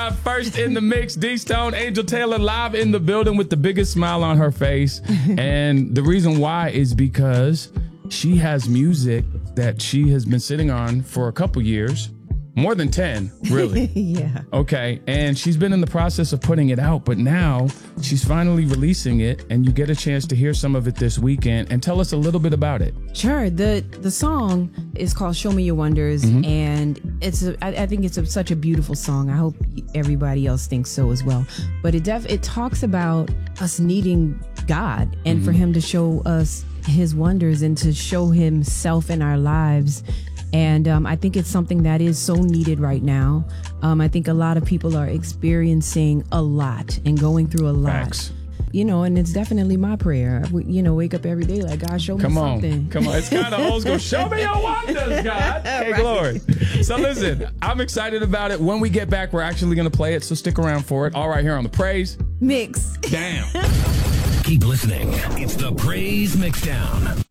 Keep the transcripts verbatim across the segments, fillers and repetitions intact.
First in the mix, D-Stone, Angel Taylor live in the building with the biggest smile on her face. And the reason why is because she has music that she has been sitting on for a couple years. More than ten, really. Yeah. Okay. And she's been in the process of putting it out, but now she's finally releasing it, and you get a chance to hear some of it this weekend. And tell us a little bit about it. Sure. The the song is called Show Me Your Wonders, mm-hmm. and it's a, I, I think it's a, such a beautiful song. I hope everybody else thinks so as well. But it def it talks about us needing God and mm-hmm. for him to show us his wonders and to show himself in our lives. And um, I think it's something that is so needed right now. Um, I think a lot of people are experiencing a lot and going through a lot. Facts. You know, and it's definitely my prayer. We, you know, wake up every day like, God, show Come me on. something. Come on. It's kind of old school. Show me your wonders, God. Hey, Right. glory. So listen, I'm excited about it. When we get back, we're actually going to play it. So stick around for it. All right, here on The Praise Mix. Damn. Keep listening. It's The Praise Mixdown.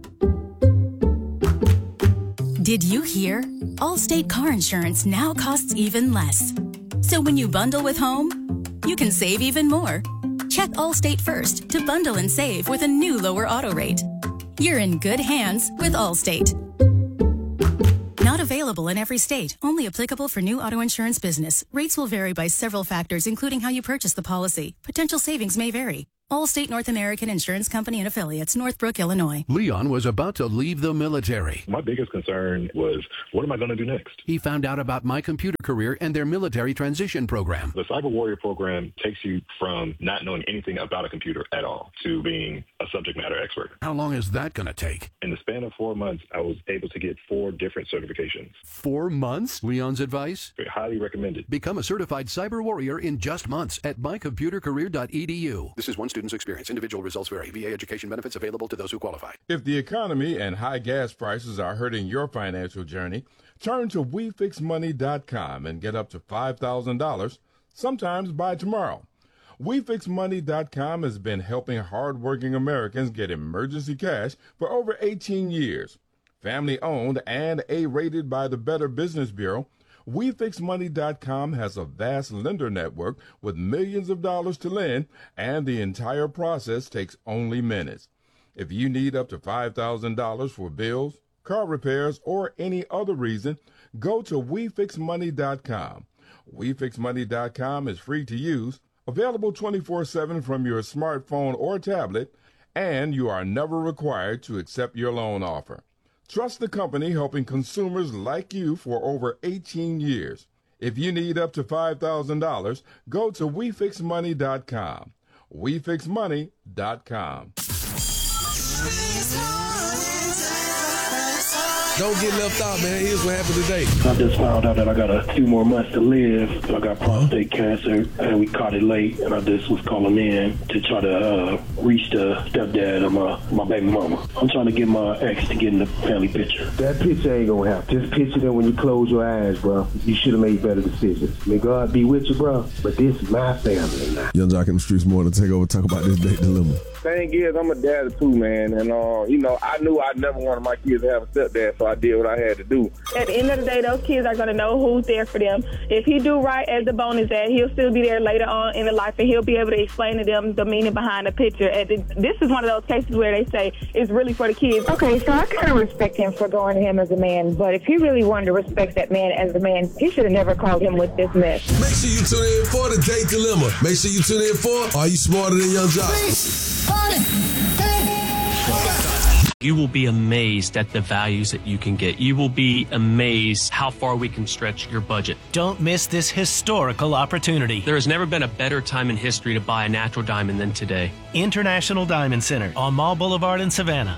Did you hear? Allstate car insurance now costs even less. So when you bundle with home, you can save even more. Check Allstate first to bundle and save with a new lower auto rate. You're in good hands with Allstate. Not available in every state. Only applicable for new auto insurance business. Rates will vary by several factors, including how you purchase the policy. Potential savings may vary. Allstate North American Insurance Company and Affiliates, Northbrook, Illinois. Leon was about to leave the military. My biggest concern was, what am I going to do next? He found out about My Computer Career and their military transition program. The Cyber Warrior program takes you from not knowing anything about a computer at all to being a subject matter expert. How long is that going to take? In the span of four months, I was able to get four different certifications. Four months? Leon's advice? Highly recommended. Become a certified cyber warrior in just months at my computer career dot e d u. This is one student's experience. Individual results vary. V A education benefits available to those who qualify. If the economy and high gas prices are hurting your financial journey, turn to we fix money dot com and get up to five thousand dollars, sometimes by tomorrow. we fix money dot com has been helping hardworking Americans get emergency cash for over eighteen years. Family owned and A-rated by the Better Business Bureau, we fix money dot com has a vast lender network with millions of dollars to lend, and the entire process takes only minutes. If you need up to five thousand dollars for bills, car repairs, or any other reason, go to we fix money dot com. we fix money dot com is free to use, available twenty-four seven from your smartphone or tablet, and you are never required to accept your loan offer. Trust the company helping consumers like you for over eighteen years. If you need up to five thousand dollars, go to we fix money dot com. we fix money dot com. Don't get left out, man. Here's what happened today. I just found out that I got a few more months to live. I got prostate cancer, and we caught it late, and I just was calling in to try to uh, reach the stepdad of my, my baby mama. I'm trying to get my ex to get in the family picture. That picture ain't gonna happen. Just picture them when you close your eyes, bro. You should have made better decisions. May God be with you, bro, but this is my family now. Young Jock in the Streets more to take over, talk about this date dilemma. Thing is, I'm a dad too, man, and uh, you know, I knew I never wanted my kids to have a stepdad, so I did what I had to do. At the end of the day, those kids are going to know who's there for them. If he do right as the bonus dad, he'll still be there later on in the life, and he'll be able to explain to them the meaning behind the picture. And this is one of those cases where they say it's really for the kids. Okay, so I kind of respect him for going to him as a man, but if he really wanted to respect that man as a man, he should have never called him with this mess. Make sure you tune in for the date dilemma. Make sure you tune in for Are You Smarter Than Young Jock? You will be amazed at the values that you can get. You will be amazed how far we can stretch your budget. Don't miss this historical opportunity. There has never been a better time in history to buy a natural diamond than today. International Diamond Center on Mall Boulevard in Savannah.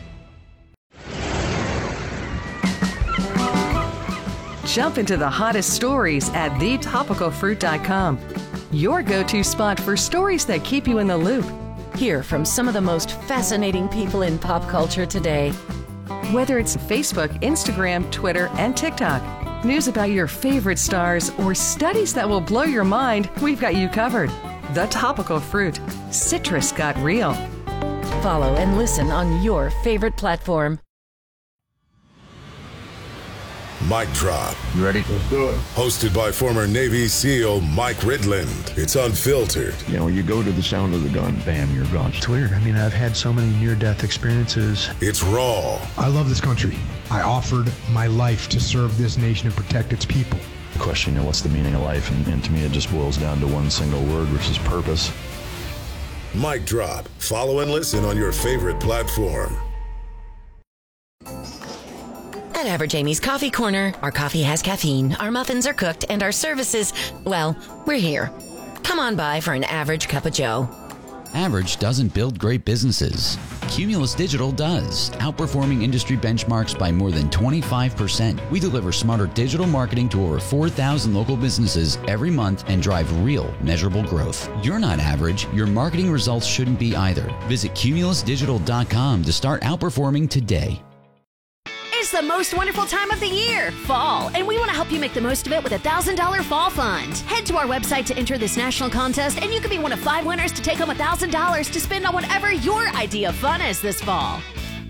Jump into the hottest stories at the topical fruit dot com. Your go-to spot for stories that keep you in the loop. Hear from some of the most fascinating people in pop culture today. Whether it's Facebook, Instagram, Twitter, and TikTok, news about your favorite stars, or studies that will blow your mind, we've got you covered. The Topical Fruit. Citrus got real. Follow and listen on your favorite platform. Mic Drop. You ready? Let's do it. Hosted by former Navy SEAL Mike Ridland. It's unfiltered. You know, you go to the sound of the gun, bam, you're gone. It's weird. I mean, I've had so many near-death experiences. It's raw. I love this country. I offered my life to serve this nation and protect its people. The question, you know, what's the meaning of life? And, and to me, it just boils down to one single word, which is purpose. Mic Drop. Follow and listen on your favorite platform. At Average Amy's Coffee Corner, our coffee has caffeine, our muffins are cooked, and our services, well, we're here. Come on by for an average cup of joe. Average doesn't build great businesses. Cumulus Digital does, outperforming industry benchmarks by more than twenty-five percent. We deliver smarter digital marketing to over four thousand local businesses every month and drive real, measurable growth. You're not average. Your marketing results shouldn't be either. Visit cumulus digital dot com to start outperforming today. It's the most wonderful time of the year, fall, and we want to help you make the most of it with a one thousand dollars Fall Fund. Head to our website to enter this national contest, and you could be one of five winners to take home one thousand dollars to spend on whatever your idea of fun is this fall.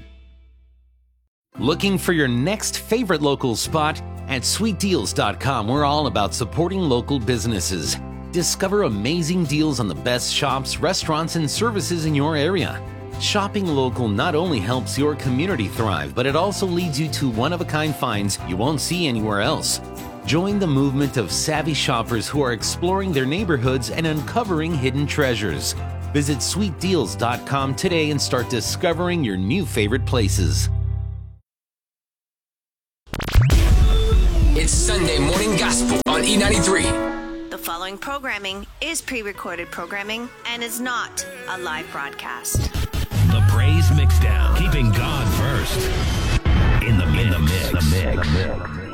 Looking for your next favorite local spot? At sweet deals dot com, we're all about supporting local businesses. Discover amazing deals on the best shops, restaurants, and services in your area. Shopping local not only helps your community thrive, but it also leads you to one-of-a-kind finds you won't see anywhere else. Join the movement of savvy shoppers who are exploring their neighborhoods and uncovering hidden treasures. Visit sweet deals dot com today and start discovering your new favorite places. It's Sunday Morning Gospel on E ninety-three. The following programming is pre-recorded programming and is not a live broadcast. The Praise Mixdown, keeping God first. In the mix. In the mix. The mix.